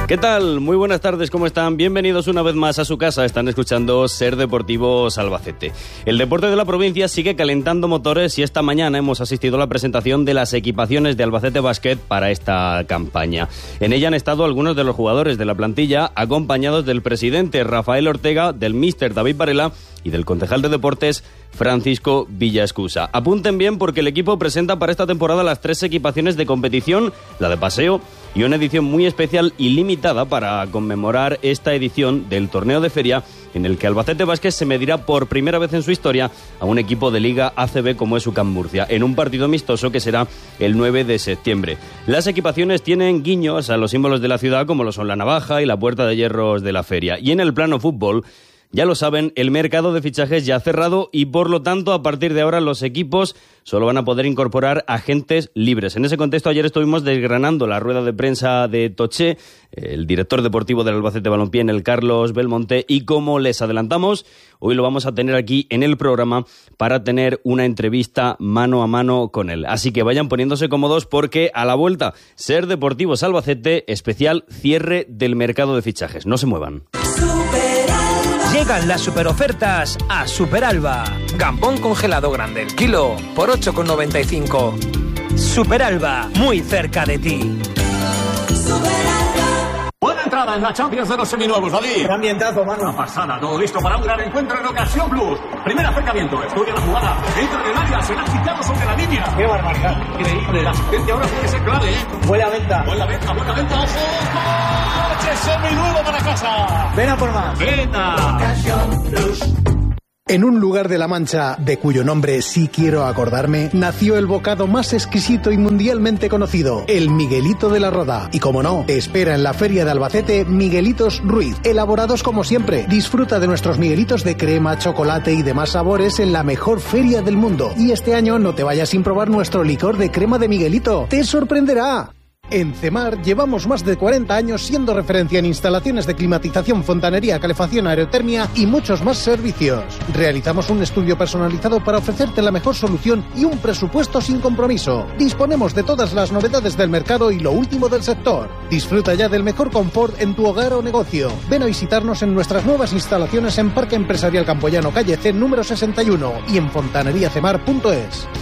¿Qué tal? Muy buenas tardes, ¿cómo están? Bienvenidos una vez más a su casa. Están escuchando Ser Deportivos Albacete. El deporte de la provincia sigue calentando motores y esta mañana hemos asistido a la presentación de las equipaciones de Albacete Basket para esta campaña. En ella han estado algunos de los jugadores de la plantilla, acompañados del presidente Rafael Ortega, del míster David Varela y del concejal de deportes Francisco Villaescusa. Apunten bien porque el equipo presenta para esta temporada las 3 equipaciones de competición, la de paseo y una edición muy especial y limitada para conmemorar esta edición del torneo de feria en el que Albacete Basket se medirá por primera vez en su historia a un equipo de Liga ACB como es UCAM Murcia, en un partido amistoso que será el 9 de septiembre. Las equipaciones tienen guiños a los símbolos de la ciudad como lo son la navaja y la puerta de hierros de la feria. Y en el plano fútbol, ya lo saben, el mercado de fichajes ya ha cerrado y por lo tanto a partir de ahora los equipos solo van a poder incorporar agentes libres. En ese contexto ayer estuvimos desgranando la rueda de prensa de Toché, el director deportivo del Albacete Balompié, el Carlos Belmonte, y como les adelantamos, hoy lo vamos a tener aquí en el programa para tener una entrevista mano a mano con él. Así que vayan poniéndose cómodos porque a la vuelta, Ser Deportivos Albacete, especial cierre del mercado de fichajes. No se muevan. Llegan las superofertas a Superalba. Gambón congelado grande el kilo por 8,95. Superalba, muy cerca de ti. Buena entrada en la Champions de los seminuevos, David. Un ambientazo, mano. Una pasada, todo listo para un gran encuentro en Ocasión Plus. Primer acercamiento, estudia la jugada. Entra en el área, será quitado sobre la línea. Qué barbaridad. Increíble, la asistencia ahora puede ser clave, ¿eh? Buena venta. Buena venta, ojo. ¡Coche seminuevo para casa! Ven a por más. ¡Venga! Ocasión Plus. En un lugar de La Mancha, de cuyo nombre sí quiero acordarme, nació el bocado más exquisito y mundialmente conocido, el Miguelito de la Roda. Y como no, te espera en la Feria de Albacete Miguelitos Ruiz, elaborados como siempre. Disfruta de nuestros Miguelitos de crema, chocolate y demás sabores en la mejor feria del mundo. Y este año no te vayas sin probar nuestro licor de crema de Miguelito. ¡Te sorprenderá! En CEMAR llevamos más de 40 años siendo referencia en instalaciones de climatización, fontanería, calefacción, aerotermia y muchos más servicios. Realizamos un estudio personalizado para ofrecerte la mejor solución y un presupuesto sin compromiso. Disponemos de todas las novedades del mercado y lo último del sector. Disfruta ya del mejor confort en tu hogar o negocio. Ven a visitarnos en nuestras nuevas instalaciones en Parque Empresarial Campoyano, calle C, número 61 y en fontaneriacemar.es.